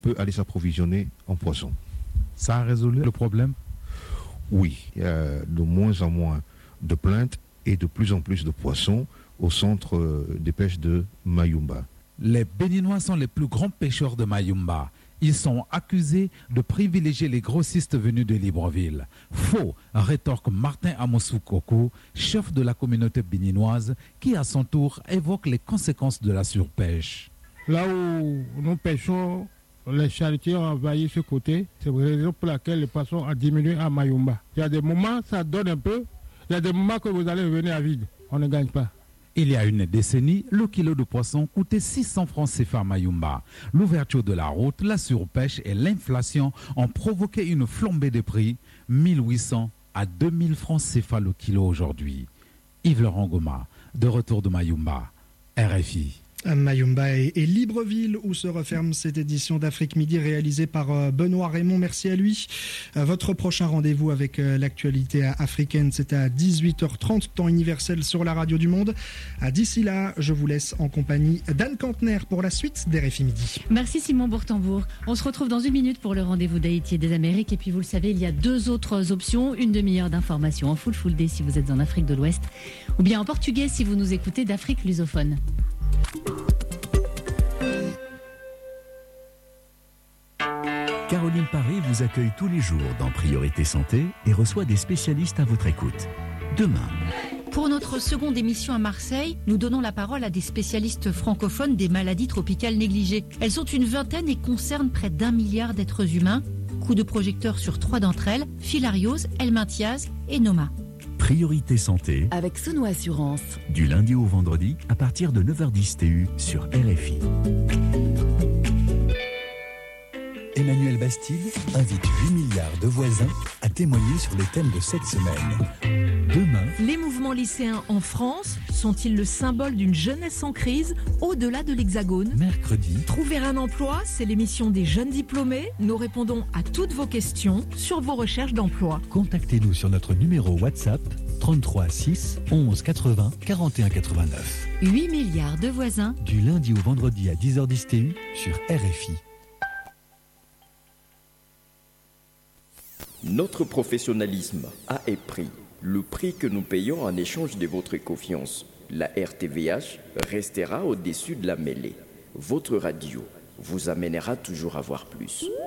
peut aller s'approvisionner en poisson. Ça a résolu le problème? Oui, il y a de moins en moins de plaintes et de plus en plus de poissons au centre des pêches de Mayumba. Les Béninois sont les plus grands pêcheurs de Mayumba. Ils sont accusés de privilégier les grossistes venus de Libreville. Faux, rétorque Martin Amosou Koko, chef de la communauté béninoise, qui à son tour évoque les conséquences de la surpêche. Là où nous pêchons, les charretiers ont envahi ce côté. C'est la raison pour laquelle les poissons ont diminué à Mayumba. Il y a des moments, ça donne un peu. Il y a des moments que vous allez revenir à vide. On ne gagne pas. Il y a une décennie, le kilo de poisson coûtait 600 francs CFA à Mayumba. L'ouverture de la route, la surpêche et l'inflation ont provoqué une flambée des prix, 1800 à 2000 francs CFA le kilo aujourd'hui. Yves Laurent Goma, de retour de Mayumba, RFI. Mayumba et Libreville où se referme cette édition d'Afrique Midi réalisée par Benoît Raymond. Merci à lui. Votre prochain rendez-vous avec l'actualité africaine, c'est à 18h30, temps universel sur la radio du monde. D'ici là, je vous laisse en compagnie d'Anne Kantner pour la suite d'RFI Midi. Merci Simon Bourtambourg. On se retrouve dans une minute pour le rendez-vous d'Haïti et des Amériques. Et puis vous le savez, il y a deux autres options. Une demi-heure d'information en full day si vous êtes en Afrique de l'Ouest, ou bien en portugais si vous nous écoutez d'Afrique lusophone. Caroline Paré vous accueille tous les jours dans Priorité Santé et reçoit des spécialistes à votre écoute. Demain. Pour notre seconde émission à Marseille, nous donnons la parole à des spécialistes francophones des maladies tropicales négligées. Elles sont une vingtaine et concernent près d'1 milliard d'êtres humains. Coup de projecteur sur 3 d'entre elles, filariose, helminthiase et noma. Priorité Santé avec Sono Assurance. Du lundi au vendredi à partir de 9h10 TU sur RFI. Emmanuel Bastide invite 8 milliards de voisins à témoigner sur les thèmes de cette semaine. Demain, les mouvements lycéens en France sont-ils le symbole d'une jeunesse en crise au-delà de l'Hexagone? Mercredi, Trouver un emploi, c'est l'émission des jeunes diplômés. Nous répondons à toutes vos questions sur vos recherches d'emploi. Contactez-nous sur notre numéro WhatsApp 33 6 11 80 41 89. 8 milliards de voisins. Du lundi au vendredi à 10h10 TU sur RFI. Notre professionnalisme a un prix, le prix que nous payons en échange de votre confiance. La RTVH restera au-dessus de la mêlée. Votre radio vous amènera toujours à voir plus.